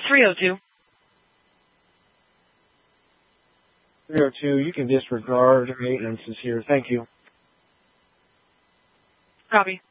302. 302, you can disregard. Maintenance is here. Thank you. Copy.